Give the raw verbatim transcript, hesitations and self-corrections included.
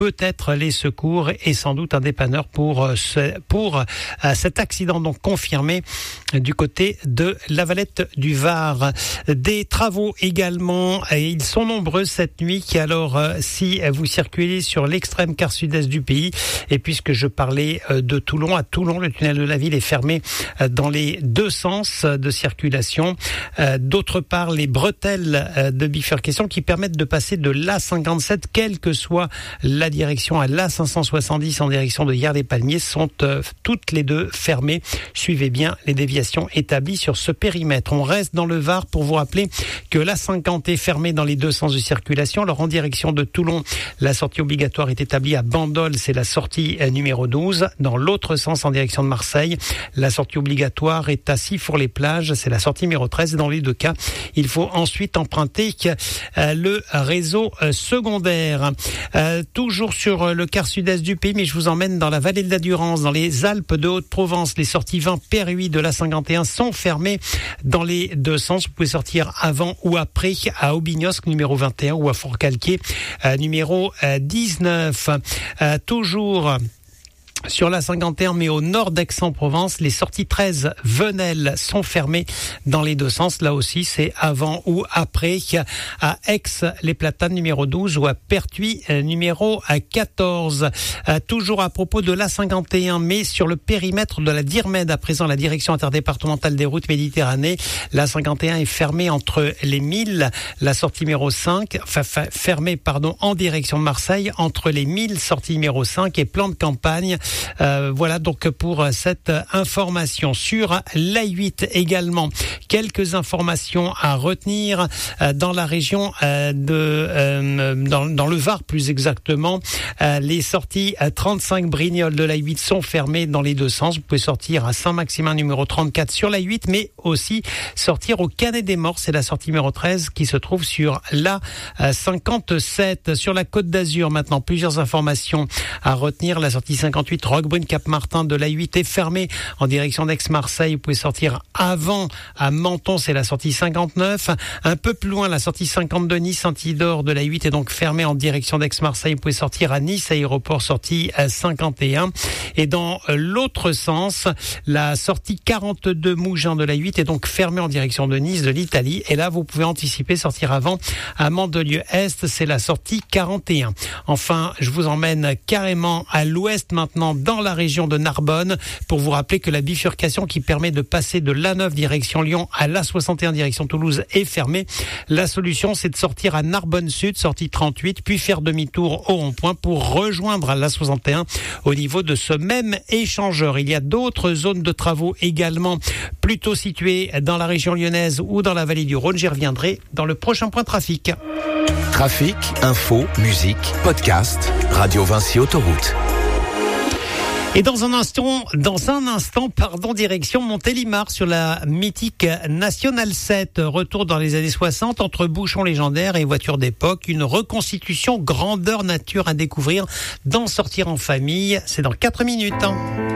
peut-être les secours et sans doute un dépanneur pour, ce, pour euh, cet accident donc confirmé du côté de la Valette du Var. Des travaux également, et ils sont nombreux cette nuit. Alors euh, si vous circulez sur l'extrême quart sud-est du pays, et puisque je parlais euh, de Toulon, à Toulon, le tunnel de la ville est fermé euh, dans les deux sens de circulation. Euh, d'autre part, les bretelles euh, de bifurcation qui permettent de passer de l'A cinquante-sept, quelle que soit la direction, à l'A cinq cent soixante-dix en direction de Hyères-les-Palmiers, sont euh, toutes les deux fermées. Suivez bien les déviations établies sur ce périmètre. On reste dans le Var pour vous rappeler que l'A cinquante est fermée dans les deux sens de circulation. Alors en direction de Toulon, la sortie obligatoire est établie à Bandol, c'est la sortie euh, numéro douze. Dans l'autre sens, en direction de Marseille, la sortie obligatoire est à Sifour-les-Plages, c'est la sortie numéro treize. Dans les deux cas, il faut ensuite emprunter euh, le réseau euh, secondaire. Euh, toujours sur le quart sud-est du pays, mais je vous emmène dans la vallée de la Durance, dans les Alpes de Haute-Provence. Les sorties vingt Peyruix de l'A cinquante et un sont fermées dans les deux sens. Vous pouvez sortir avant ou après à Aubignosc, numéro vingt et un, ou à Fourcalquier, euh, numéro euh, dix-neuf. Euh, toujours sur l'A cinquante et un, mais au nord d'Aix-en-Provence, les sorties treize Venelle sont fermées dans les deux sens. Là aussi, c'est avant ou après à Aix, les Platanes, numéro douze, ou à Pertuis, numéro quatorze. Euh, toujours à propos de l'A cinquante et un, mais sur le périmètre de la DIRMED, à présent la direction interdépartementale des routes Méditerranée, l'A cinquante et un est fermée entre les Milles, la sortie numéro cinq, enfin fermée, pardon, en direction de Marseille, entre les Milles, sortie numéro cinq, et Plan de Campagne. Euh, voilà donc pour cette information. Sur l'A huit également, quelques informations à retenir euh, dans la région euh, de euh, dans, dans le Var plus exactement. Euh, les sorties euh, trente-cinq Brignoles de l'A huit sont fermées dans les deux sens. Vous pouvez sortir à Saint-Maximin numéro trente-quatre sur l'A huit, mais aussi sortir au Canet-des-Morts, c'est la sortie numéro treize qui se trouve sur l'A cinquante-sept. Sur la Côte d'Azur maintenant, plusieurs informations à retenir. La sortie cinquante-huit Roquebrune-Cap-Martin de l'A huit est fermée en direction d'Aix-Marseille. Vous pouvez sortir avant à Menton, c'est la sortie cinquante-neuf. Un peu plus loin, la sortie cinquante-deux Nice-Antidore de l'A huit est donc fermée en direction d'Aix-Marseille. Vous pouvez sortir à Nice Aéroport, sortie cinquante et un. Et dans l'autre sens, la sortie quarante-deux Mougins de l'A huit est donc fermée en direction de Nice, de l'Italie. Et là, vous pouvez anticiper, sortir avant à Mandelieu-Est, c'est la sortie quarante et un. Enfin, je vous emmène carrément à l'ouest maintenant, dans la région de Narbonne, pour vous rappeler que la bifurcation qui permet de passer de l'A neuf direction Lyon à l'A soixante et un direction Toulouse est fermée. La solution, c'est de sortir à Narbonne Sud, sortie trente-huit, puis faire demi-tour au rond-point pour rejoindre l'A soixante et un au niveau de ce même échangeur. Il y a d'autres zones de travaux également, plutôt situées dans la région lyonnaise ou dans la vallée du Rhône. J'y reviendrai dans le prochain point trafic. Trafic, info, musique, podcast, Radio Vinci Autoroute. Et dans un instant, dans un instant, pardon, direction Montélimar sur la mythique Nationale sept. Retour dans les années soixante entre bouchons légendaires et voitures d'époque. Une reconstitution grandeur nature à découvrir dans Sortir en famille. C'est dans quatre minutes.